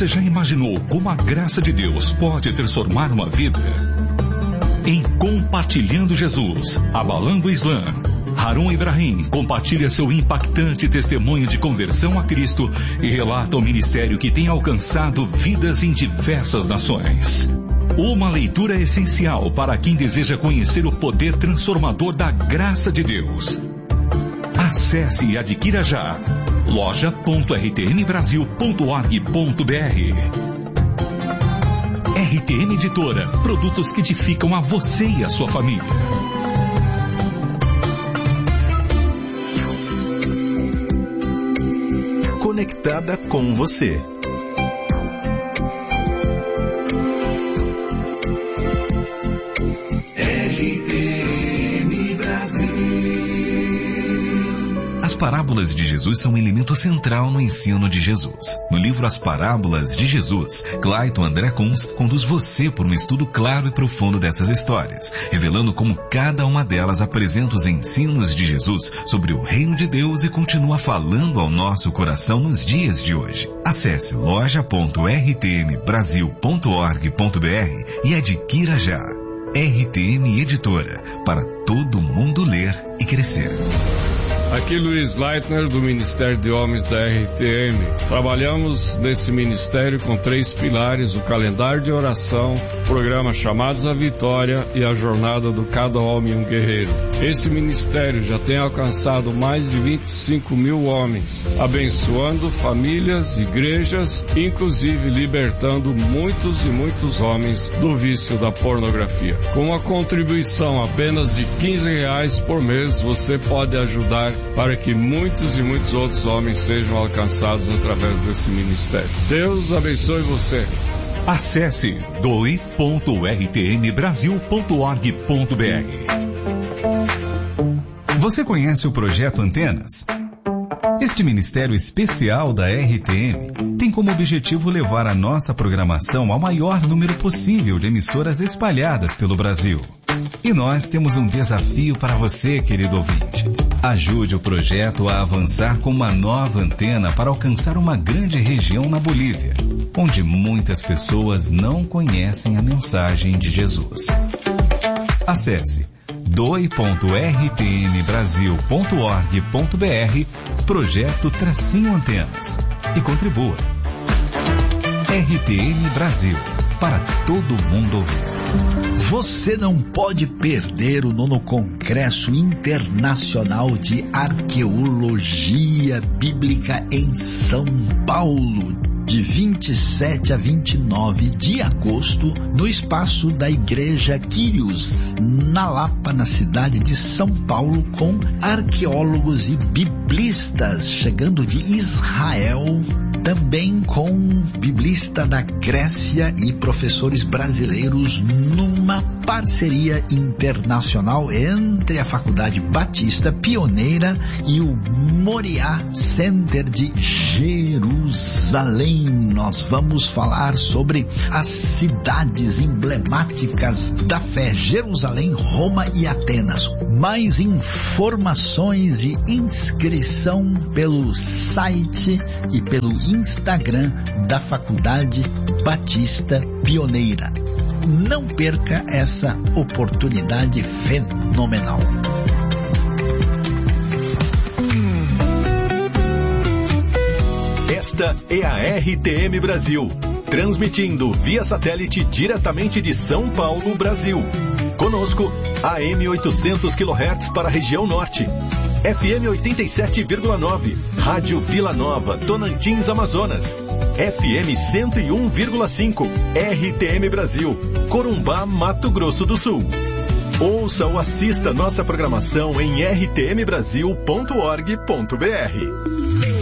Você já imaginou como a graça de Deus pode transformar uma vida? Em Compartilhando Jesus, Abalando o Islã, Harun Ibrahim compartilha seu impactante testemunho de conversão a Cristo e relata o ministério que tem alcançado vidas em diversas nações. Uma leitura essencial para quem deseja conhecer o poder transformador da graça de Deus. Acesse e adquira já loja.rtmbrasil.org.br. RTM Editora, produtos que edificam a você e a sua família. Conectada com você. As parábolas de Jesus são um elemento central no ensino de Jesus. No livro As Parábolas de Jesus, Clayton André Kunz conduz você por um estudo claro e profundo dessas histórias, revelando como cada uma delas apresenta os ensinos de Jesus sobre o reino de Deus e continua falando ao nosso coração nos dias de hoje. Acesse loja.rtmbrasil.org.br e adquira já. RTM Editora, para todo mundo ler e crescer. Aqui Luiz Leitner, do Ministério de Homens da RTM. Trabalhamos nesse ministério com 3 pilares: o calendário de oração, o programa Chamados à Vitória e a jornada do Cada Homem um Guerreiro. Esse ministério já tem alcançado mais de 25 mil homens, abençoando famílias, igrejas, inclusive libertando muitos e muitos homens do vício da pornografia. Com uma contribuição apenas de R$15 por mês, você pode ajudar para que muitos e muitos outros homens sejam alcançados através desse ministério. Deus abençoe você. Acesse doe.rtmbrasil.org.br. Você conhece o Projeto Antenas? Este ministério especial da RTM tem como objetivo levar a nossa programação ao maior número possível de emissoras espalhadas pelo Brasil. E nós temos um desafio para você, querido ouvinte. Ajude o projeto a avançar com uma nova antena para alcançar uma grande região na Bolívia, onde muitas pessoas não conhecem a mensagem de Jesus. Acesse doe.rtmbrasil.org.br Projeto-Antenas e contribua. RTM Brasil, para todo mundo ouvir. Você não pode perder o 9º Congresso Internacional de Arqueologia Bíblica em São Paulo, de 27 a 29 de agosto, no espaço da Igreja Quírios, na Lapa, na cidade de São Paulo, com arqueólogos e biblistas chegando de Israel, também com biblista da Grécia e professores brasileiros, numa parceria internacional entre a Faculdade Batista Pioneira e o Moriá Center de Jerusalém. Nós vamos falar sobre as cidades emblemáticas da fé: Jerusalém, Roma e Atenas. Mais informações e inscrição pelo site e pelo Instagram da Faculdade Batista Pioneira. Não perca essa oportunidade fenomenal. Esta é a RTM Brasil, transmitindo via satélite diretamente de São Paulo, Brasil. Conosco, AM 800 kHz para a região norte, FM 87,9, Rádio Vila Nova, Tonantins, Amazonas, FM 101,5, RTM Brasil, Corumbá, Mato Grosso do Sul. Ouça ou assista nossa programação em rtmbrasil.org.br.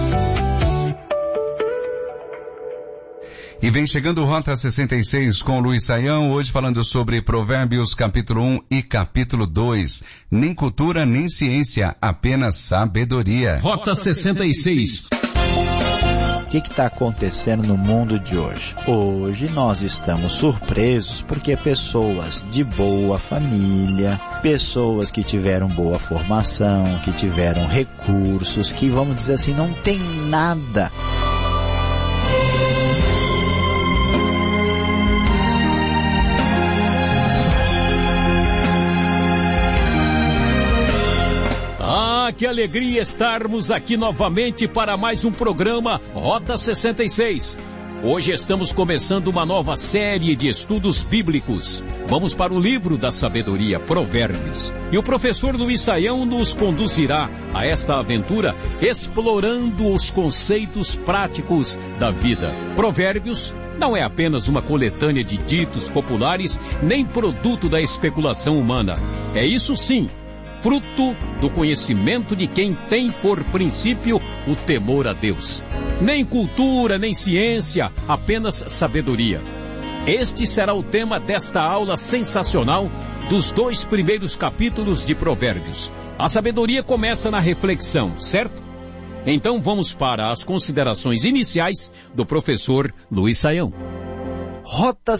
E vem chegando Rota 66 com Luiz Saião, hoje falando sobre Provérbios capítulo 1 e capítulo 2. Nem cultura, nem ciência, apenas sabedoria. Rota 66. O que está acontecendo no mundo de hoje? Hoje nós estamos surpresos porque pessoas de boa família, pessoas que tiveram boa formação, que tiveram recursos, que, vamos dizer assim, não tem nada que alegria estarmos aqui novamente para mais um programa Rota 66. Hoje estamos começando uma nova série de estudos bíblicos. Vamos para o livro da sabedoria, Provérbios. E o professor Luiz Saião nos conduzirá a esta aventura explorando os conceitos práticos da vida. Provérbios não é apenas uma coletânea de ditos populares, nem produto da especulação humana. É isso sim, fruto do conhecimento de quem tem por princípio o temor a Deus. Nem cultura, nem ciência, apenas sabedoria. Este será o tema desta aula sensacional dos 2 primeiros capítulos de Provérbios. A sabedoria começa na reflexão, certo? Então vamos para as considerações iniciais do professor Luiz Saião. Rota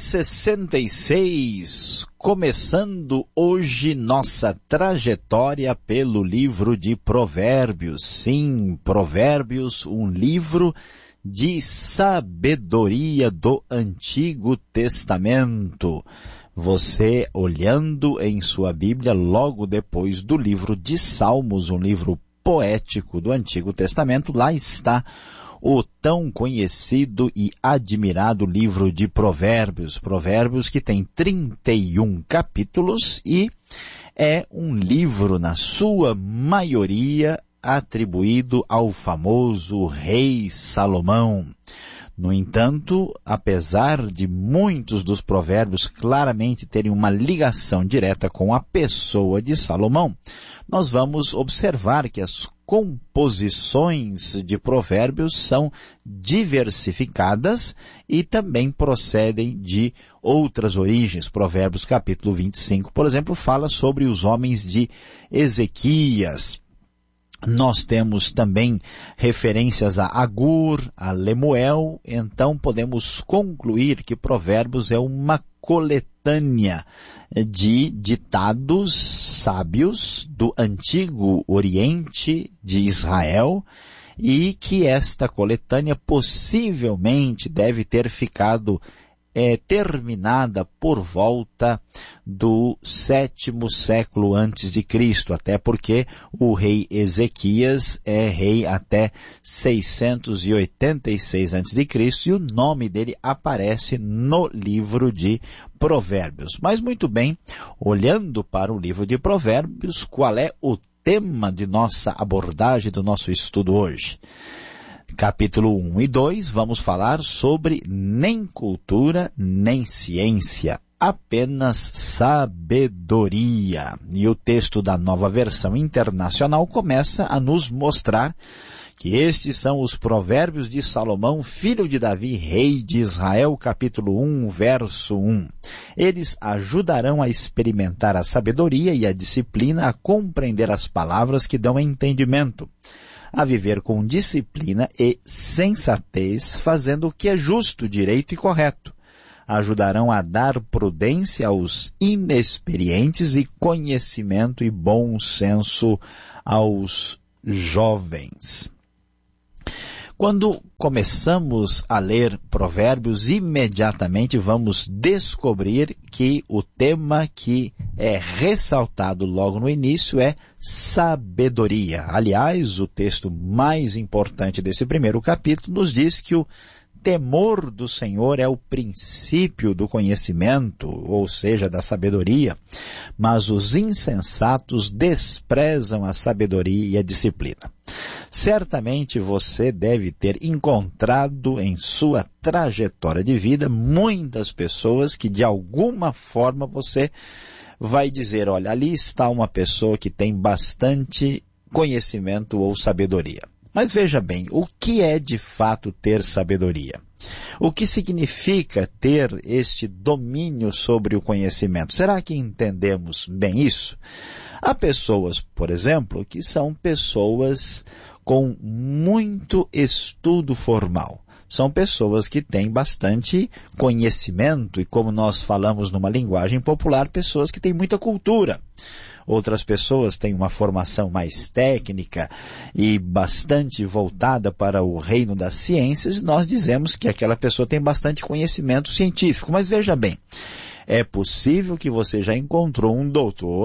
66, começando hoje nossa trajetória pelo livro de Provérbios. Sim, Provérbios, um livro de sabedoria do Antigo Testamento. Você, olhando em sua Bíblia, logo depois do livro de Salmos, um livro poético do Antigo Testamento, lá está o tão conhecido e admirado livro de Provérbios. Provérbios que tem 31 capítulos e é um livro, na sua maioria, atribuído ao famoso rei Salomão. No entanto, apesar de muitos dos provérbios claramente terem uma ligação direta com a pessoa de Salomão, nós vamos observar que as composições de provérbios são diversificadas e também procedem de outras origens. Provérbios capítulo 25, por exemplo, fala sobre os homens de Ezequias. Nós temos também referências a Agur, a Lemuel, então podemos concluir que Provérbios é uma coletânea de ditados sábios do Antigo Oriente de Israel e que esta coletânea possivelmente deve ter ficado terminada por volta do 7º século antes de Cristo, até porque o rei Ezequias é rei até 686 antes de Cristo e o nome dele aparece no livro de Provérbios. Mas muito bem, olhando para o livro de Provérbios, qual é o tema de nossa abordagem, do nosso estudo hoje? Capítulo 1 e 2, vamos falar sobre nem cultura, nem ciência, apenas sabedoria. E o texto da Nova Versão Internacional começa a nos mostrar que estes são os provérbios de Salomão, filho de Davi, rei de Israel, capítulo 1, verso 1. Eles ajudarão a experimentar a sabedoria e a disciplina, a compreender as palavras que dão entendimento, a viver com disciplina e sensatez, fazendo o que é justo, direito e correto. Ajudarão a dar prudência aos inexperientes e conhecimento e bom senso aos jovens. Quando começamos a ler Provérbios, imediatamente vamos descobrir que o tema que é ressaltado logo no início é sabedoria. Aliás, o texto mais importante desse primeiro capítulo nos diz que o temor do Senhor é o princípio do conhecimento, ou seja, da sabedoria, mas os insensatos desprezam a sabedoria e a disciplina. Certamente você deve ter encontrado em sua trajetória de vida muitas pessoas que de alguma forma você vai dizer, olha, ali está uma pessoa que tem bastante conhecimento ou sabedoria. Mas veja bem, o que é de fato ter sabedoria? O que significa ter este domínio sobre o conhecimento? Será que entendemos bem isso? Há pessoas, por exemplo, que são pessoas com muito estudo formal. São pessoas que têm bastante conhecimento e, como nós falamos numa linguagem popular, pessoas que têm muita cultura. Outras pessoas têm uma formação mais técnica e bastante voltada para o reino das ciências, e nós dizemos que aquela pessoa tem bastante conhecimento científico. Mas veja bem, é possível que você já encontrou um doutor,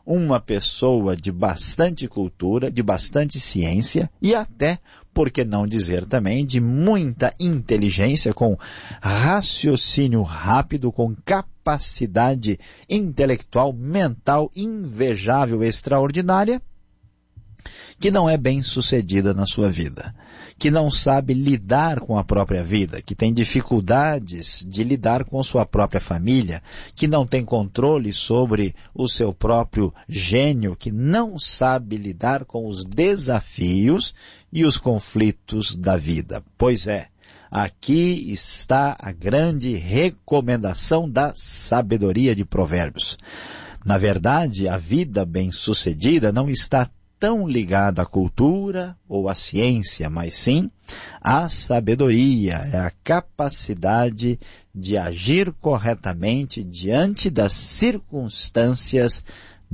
uma pessoa de bastante cultura, de bastante ciência e até, por que não dizer também, de muita inteligência, com raciocínio rápido, com capacidade intelectual, mental, invejável, extraordinária, que não é bem sucedida na sua vida, que não sabe lidar com a própria vida, que tem dificuldades de lidar com sua própria família, que não tem controle sobre o seu próprio gênio, que não sabe lidar com os desafios e os conflitos da vida. Pois é, aqui está a grande recomendação da sabedoria de Provérbios. Na verdade, a vida bem-sucedida não está tão ligada à cultura ou à ciência, mas sim à sabedoria, é a capacidade de agir corretamente diante das circunstâncias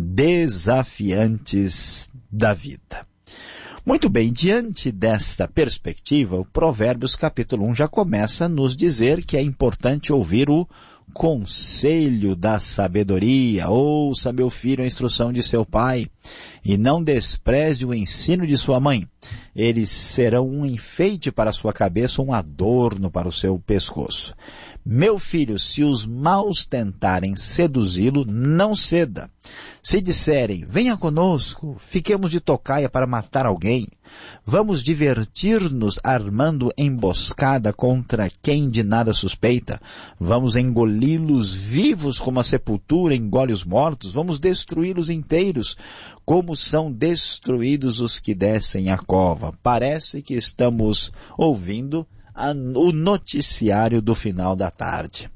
desafiantes da vida. Muito bem, diante desta perspectiva, o Provérbios capítulo 1 já começa a nos dizer que é importante ouvir o conselho da sabedoria. Ouça, meu filho, a instrução de seu pai, e não despreze o ensino de sua mãe. Eles serão um enfeite para a sua cabeça, um adorno para o seu pescoço. Meu filho, se os maus tentarem seduzi-lo, não ceda. Se disserem, venha conosco, fiquemos de tocaia para matar alguém. Vamos divertir-nos armando emboscada contra quem de nada suspeita. Vamos engoli-los vivos como a sepultura engole os mortos. Vamos destruí-los inteiros, como são destruídos os que descem a cova. Parece que estamos ouvindo o noticiário do final da tarde.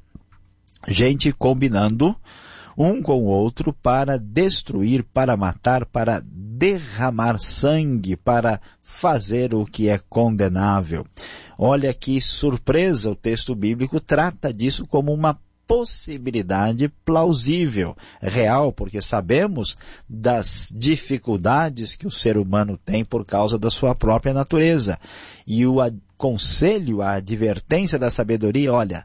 Gente combinando um com o outro para destruir, para matar, para derramar sangue, para fazer o que é condenável. Olha que surpresa, o texto bíblico trata disso como uma possibilidade plausível, real, porque sabemos das dificuldades que o ser humano tem por causa da sua própria natureza. E o conselho, a advertência da sabedoria, olha,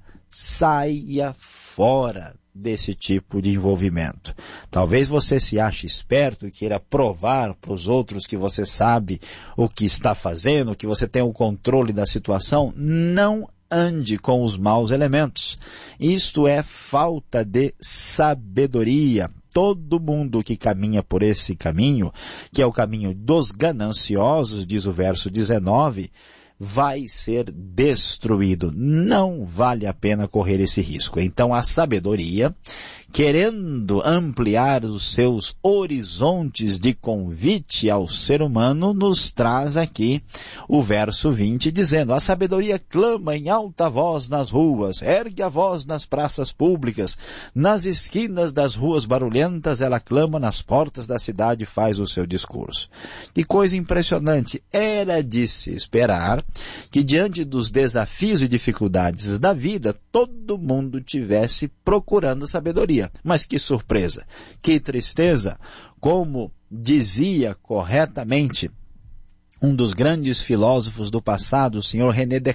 saia fora desse tipo de envolvimento. Talvez você se ache esperto e queira provar para os outros que você sabe o que está fazendo, que você tem o controle da situação. Não ande com os maus elementos. Isto é falta de sabedoria. Todo mundo que caminha por esse caminho, que é o caminho dos gananciosos, diz o verso 19, vai ser destruído. Não vale a pena correr esse risco. Então a sabedoria, querendo ampliar os seus horizontes de convite ao ser humano, nos traz aqui o verso 20, dizendo, a sabedoria clama em alta voz nas ruas, ergue a voz nas praças públicas, nas esquinas das ruas barulhentas, ela clama nas portas da cidade, faz o seu discurso. Que coisa impressionante! Era de se esperar que diante dos desafios e dificuldades da vida, todo mundo tivesse procurando sabedoria. Mas que surpresa, que tristeza, como dizia corretamente um dos grandes filósofos do passado, o senhor René